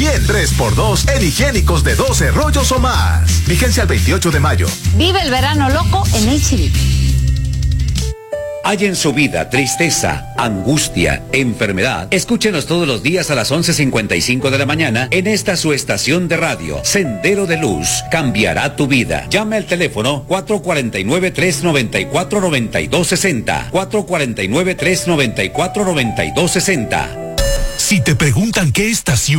también 3x2 en higiénicos de 12 rollos o más. Vigencia al 28 de mayo. Vive el verano loco en H-E-B. Hay en su vida tristeza, angustia, enfermedad. Escúchenos todos los días a las 11:55 de la mañana en esta su estación de radio, Sendero de Luz. Cambiará tu vida. Llame al teléfono 449-394-9260. 449-394-9260. Si te preguntan qué estación